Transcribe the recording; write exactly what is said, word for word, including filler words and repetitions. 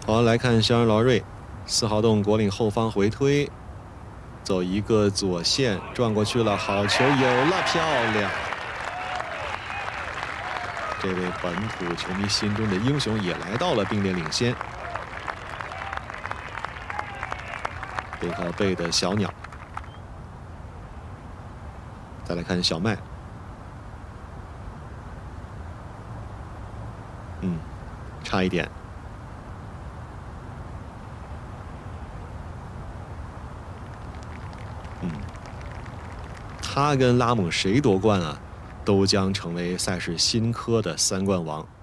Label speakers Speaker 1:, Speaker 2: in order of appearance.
Speaker 1: 好，来看肖恩劳瑞，四号洞果岭后方回推，走一个左线转过去了，好球有了，漂亮！这位本土球迷心中的英雄也来到了并列领先。背靠背的小鸟，再来看小麦，嗯，差一点。嗯，他跟拉姆谁夺冠啊，都将成为赛事新科的三冠王。